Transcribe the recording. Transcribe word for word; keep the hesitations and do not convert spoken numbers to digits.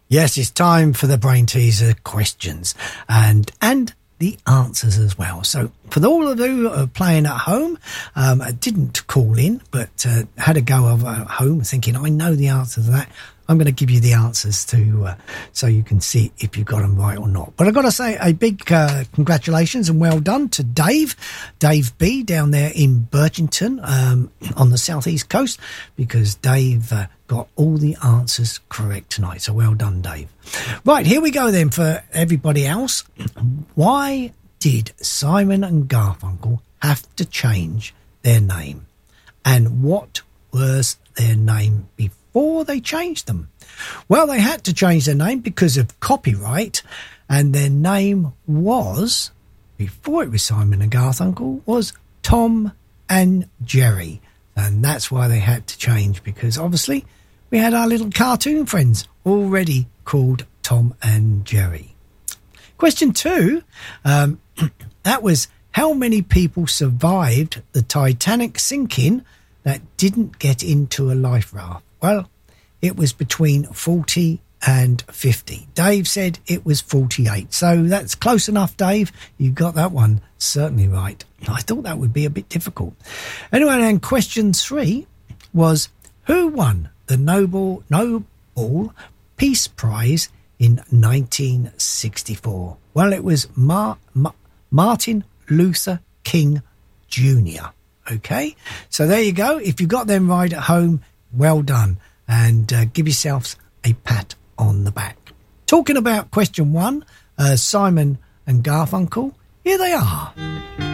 Yes, it's time for the Brain Teaser questions and and the answers as well. So for all of you who are playing at home, um, I didn't call in, but uh, had a go of at home thinking, I know the answer to that. I'm going to give you the answers to uh, so you can see if you got them right or not. But I've got to say a big uh, congratulations and well done to Dave, Dave B down there in Birchington um, on the southeast coast, because Dave uh, got all the answers correct tonight. So well done, Dave. Right, here we go then for everybody else. Why did Simon and Garfunkel have to change their name? And what was their name before? Or they changed them? Well, they had to change their name because of copyright, and their name was, before it was Simon and Garfunkel, was Tom and Jerry. And that's why they had to change, because obviously we had our little cartoon friends already called Tom and Jerry. Question two, um, that was how many people survived the Titanic sinking that didn't get into a life raft? Well, it was between forty and fifty. Dave said it was forty-eight. So that's close enough, Dave. You got that one certainly right. I thought that would be a bit difficult. Anyway, and question three was, who won the Nobel, Nobel Peace Prize in nineteen sixty-four? Well, it was Mar- Mar- Martin Luther King Junior Okay, so there you go. If you got them right at home, well done, and uh, give yourselves a pat on the back. Talking about question one, uh, Simon and Garfunkel, here they are.